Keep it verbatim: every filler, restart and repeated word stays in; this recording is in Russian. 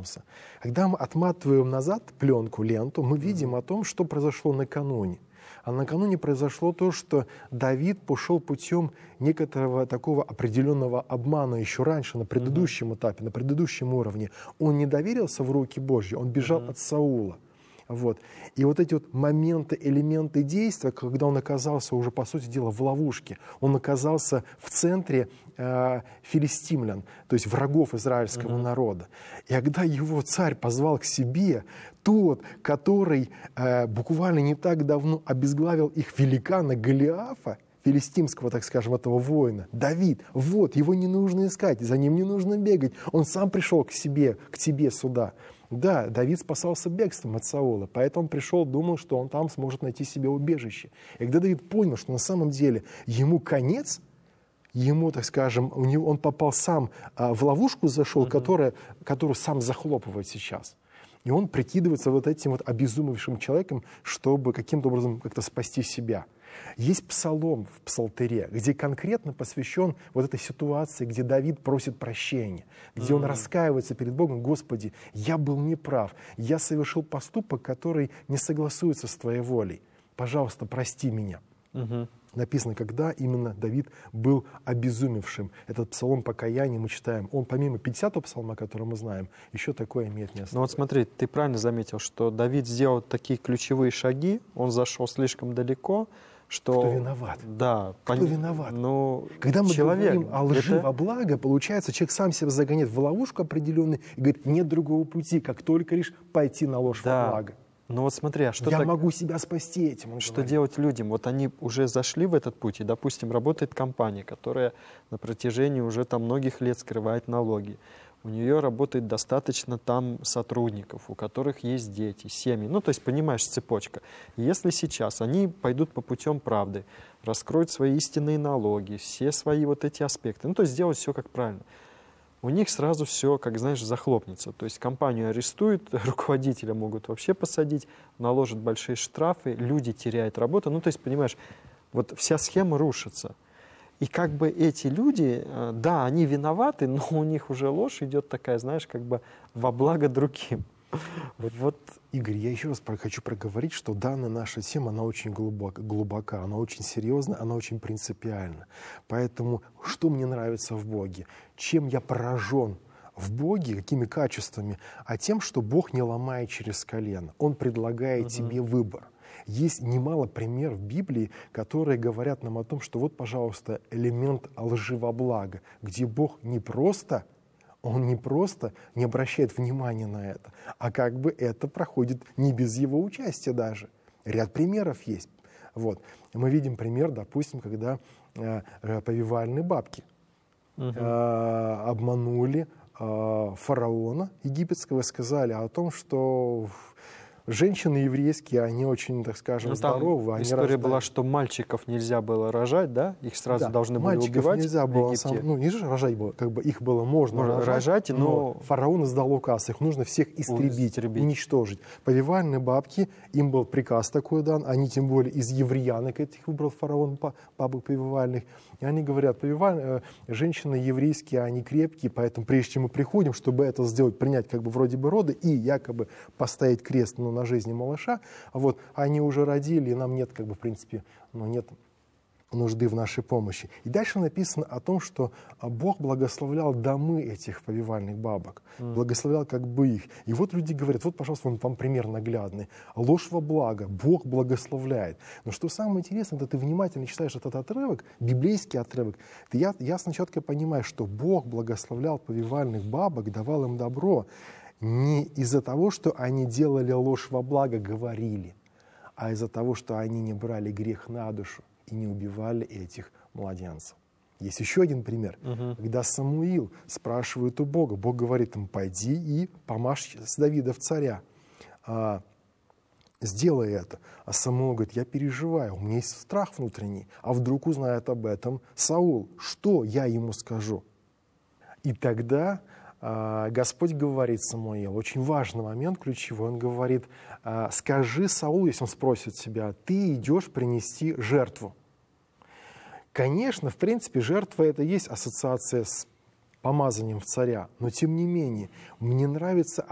вернемся. Когда мы отматываем назад пленку, ленту, мы видим о том, что произошло накануне. А накануне произошло то, что Давид пошел путем некоторого такого определенного обмана еще раньше, на предыдущем uh-huh. этапе, на предыдущем уровне. Он не доверился в руки Божьи, он бежал uh-huh. от Саула. Вот. И вот эти вот моменты, элементы действия, когда он оказался уже, по сути дела, в ловушке, он оказался в центре э, филистимлян, то есть врагов израильского uh-huh. народа. И когда его царь позвал к себе, тот, который э, буквально не так давно обезглавил их великана Голиафа, филистимского, так скажем, этого воина, Давид, вот, его не нужно искать, за ним не нужно бегать, он сам пришел к себе, к тебе сюда. Да, Давид спасался бегством от Саула, поэтому он пришел, думал, что он там сможет найти себе убежище. И когда Давид понял, что на самом деле ему конец, ему, так скажем, у него, он попал сам а, в ловушку зашел, uh-huh. которая, которую сам захлопывает сейчас. И он прикидывается вот этим вот обезумевшим человеком, чтобы каким-то образом как-то спасти себя. Есть псалом в псалтыре, где конкретно посвящен вот этой ситуации, где Давид просит прощения, где mm-hmm. он раскаивается перед Богом: «Господи, я был неправ, я совершил поступок, который не согласуется с Твоей волей. Пожалуйста, прости меня». Mm-hmm. Написано, когда именно Давид был обезумевшим. Этот псалом покаяния мы читаем. Он помимо пятидесятого псалма, который мы знаем, еще такое имеет место. Ну вот смотри, ты правильно заметил, что Давид сделал такие ключевые шаги, он зашел слишком далеко, что... Кто виноват? Да. Кто пон... виноват? Ну, когда мы человек, говорим о лжи это... во благо, получается, человек сам себя загоняет в ловушку определенную и говорит: нет другого пути, как только лишь пойти на ложь да. во благо. Ну вот смотри, а что Я так... могу себя спасти этим. Что говорит. делать людям? Вот они уже зашли в этот путь, и, допустим, работает компания, которая на протяжении уже там многих лет скрывает налоги. У нее работает достаточно там сотрудников, у которых есть дети, семьи. Ну, то есть, понимаешь, цепочка. И если сейчас они пойдут по путем правды, раскроют свои истинные налоги, все свои вот эти аспекты, ну, то есть сделать все как правильно, у них сразу все, как знаешь, захлопнется. То есть компанию арестуют, руководителя могут вообще посадить, наложат большие штрафы, люди теряют работу. Ну, то есть, понимаешь, вот вся схема рушится. И как бы эти люди, да, они виноваты, но у них уже ложь идет такая, знаешь, как бы во благо другим. Вот, Игорь, я еще раз хочу проговорить, что данная наша тема, она очень глубока, глубока, она очень серьезна, она очень принципиальна. Поэтому что мне нравится в Боге? Чем я поражен в Боге, какими качествами? А тем, что Бог не ломает через колено. Он предлагает uh-huh. тебе выбор. Есть немало примеров в Библии, которые говорят нам о том, что вот, пожалуйста, элемент лжи во благо, где Бог не просто... Он не просто не обращает внимания на это, а как бы это проходит не без его участия даже. Ряд примеров есть. Вот. Мы видим пример, допустим, когда э, повивальные бабки угу. э, обманули э, фараона египетского и сказали о том, что женщины еврейские, они очень, так скажем, ну, здоровы. Они история рождают. Была, что мальчиков нельзя было рожать, да? Их сразу да, должны были мальчиков убивать нельзя в было, Египте. сам, ну, не же рожать было, как бы их было можно Можно рожать, рожать, но... но фараон издал указ, их нужно всех истребить, истребить. уничтожить. Повивальные бабки, им был приказ такой дан, они тем более из евреянок этих выбрал фараон, бабок повивальных, и они говорят: повивальные, женщины еврейские, они крепкие, поэтому прежде чем мы приходим, чтобы это сделать, принять как бы вроде бы роды и якобы поставить крест ну, на жизни малыша, вот, они уже родили, и нам нет, как бы, в принципе, ну, нет нужды в нашей помощи. И дальше написано о том, что Бог благословлял домы этих повивальных бабок, mm. благословлял как бы их. И вот люди говорят: вот, пожалуйста, вам, вам пример наглядный. Ложь во благо, Бог благословляет. Но что самое интересное, когда ты внимательно читаешь этот отрывок, библейский отрывок, ты ясно, четко понимаешь, что Бог благословлял повивальных бабок, давал им добро не из-за того, что они делали ложь во благо, говорили, а из-за того, что они не брали грех на душу и не убивали этих младенцев. Есть еще один пример, uh-huh. когда Самуил спрашивает у Бога, Бог говорит ему: пойди и помажь с Давида в царя, а, сделай это. А Самуил говорит: я переживаю, у меня есть страх внутренний, а вдруг узнает об этом Саул, что я ему скажу? И тогда а, Господь говорит Самуилу, очень важный момент, ключевой, он говорит: а, скажи Саулу, если он спросит тебя, ты идешь принести жертву. Конечно, в принципе, жертва — это и есть ассоциация с помазанием в царя, но тем не менее, мне нравится